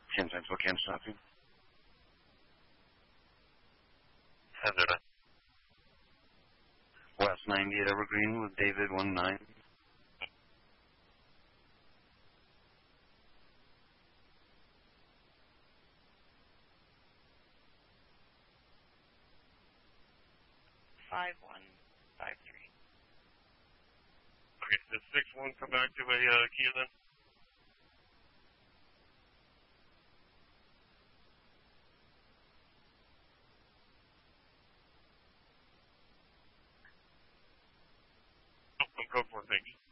10 times, what can stop you? 10. West 90 at Evergreen with David 19. Okay, did 6-1 come back to a Kia then? Oh, I'm code 4, thanks.